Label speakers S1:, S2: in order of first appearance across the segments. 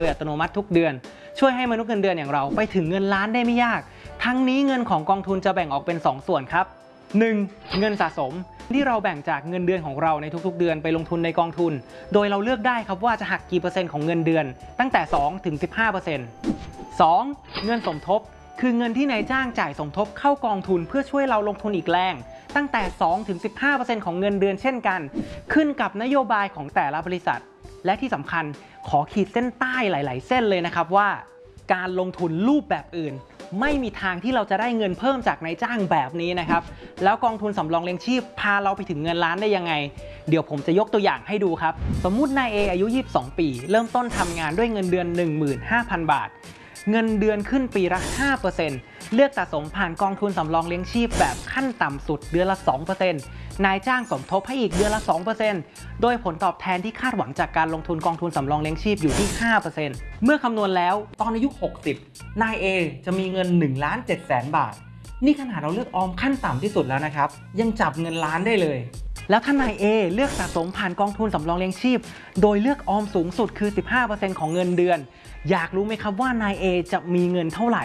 S1: โดยอัตโนมัติทุกเดือนช่วยให้มนุษย์เงินเดือนอย่างเราไปถึงเงินล้านได้ไม่ยากทั้งนี้เงินของกองทุนจะแบ่งออกเป็น2ส่วนครับ 1. เงินสะสมที่เราแบ่งจากเงินเดือนของเราในทุกๆเดือนไปลงทุนในกองทุนโดยเราเลือกได้ครับว่าจะหักกี่เปอร์เซ็นต์ของเงินเดือนตั้งแต่ 2-15% 2. เงินสมทบคือเงินที่นายจ้างจ่ายสมทบเข้ากองทุนเพื่อช่วยเราลงทุนอีกแรงตั้งแต่ 2-15% ของเงินเดือนเช่นกันขึ้นกับนโยบายของแต่ละบริษัทและที่สำคัญขอขีดเส้นใต้หลายๆเส้นเลยนะครับว่าการลงทุนรูปแบบอื่นไม่มีทางที่เราจะได้เงินเพิ่มจากนายจ้างแบบนี้นะครับแล้วกองทุนสำรองเลี้ยงชีพพาเราไปถึงเงินล้านได้ยังไงเดี๋ยวผมจะยกตัวอย่างให้ดูครับสมมุตินายเออายุ22ปีเริ่มต้นทำงานด้วยเงินเดือน 15,000 บาทเงินเดือนขึ้นปีละ 5% เลือกสะสมผ่านกองทุนสำรองเลี้ยงชีพแบบขั้นต่ำสุดเดือนละ 2% นายจ้างสมทบให้อีกเดือนละ 2% โดยผลตอบแทนที่คาดหวังจากการลงทุนกองทุนสำรองเลี้ยงชีพอยู่ที่ 5% เมื่อคำนวณแล้วตอนอายุ 60 นายเอจะมีเงิน 1,700,000 บาทนี่ขนาดเราเลือกออมขั้นต่ำที่สุดแล้วนะครับยังจับเงินล้านได้เลยแล้วถ้านายเอเลือกสะสมผ่านกองทุนสำรองเลี้ยงชีพโดยเลือกออมสูงสุดคือ 15% ของเงินเดือนอยากรู้ไหมครับว่านายเอจะมีเงินเท่าไหร่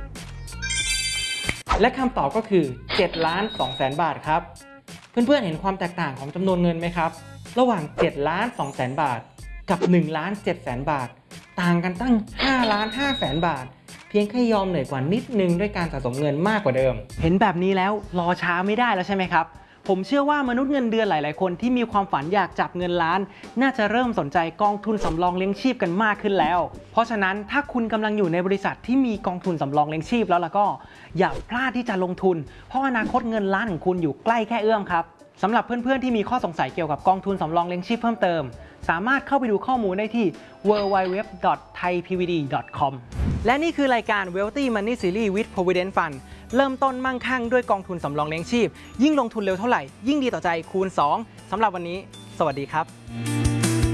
S1: และคำตอบก็คือ 7,200,000 บาทครับเพื่อนๆเห็นความแตกต่างของจำนวนเงินไหมครับระหว่าง 7,200,000 บาทกับ 1,700,000 บาทต่างกันตั้ง 5,500,000 บาทเพียงแค่ยอมเหนื่อยกว่านิดนึงด้วยการสะสมเงินมากกว่าเดิมเห็นแบบนี้แล้วรอช้าไม่ได้แล้วใช่ไหมครับผมเชื่อว่ามนุษย์เงินเดือนหลายๆคนที่มีความฝันอยากจับเงินล้านน่าจะเริ่มสนใจกองทุนสำรองเลี้ยงชีพกันมากขึ้นแล้วเพราะฉะนั้นถ้าคุณกำลังอยู่ในบริษัทที่มีกองทุนสำรองเลี้ยงชีพแล้วก็อย่าพลาดที่จะลงทุนเพราะอนาคตเงินล้านของคุณอยู่ใกล้แค่เอื้อมครับสำหรับเพื่อนๆที่มีข้อสงสัยเกี่ยวกับกองทุนสำรองเลี้ยงชีพเพิ่มเติมสามารถเข้าไปดูข้อมูลได้ที่ www.thaipvd.com และนี่คือรายการ Wealthy Money Series with Provident Fund เริ่มต้นมั่งคั่งด้วยกองทุนสำรองเลี้ยงชีพยิ่งลงทุนเร็วเท่าไหร่ยิ่งดีต่อใจคูณ 2สำหรับวันนี้สวัสดีครับ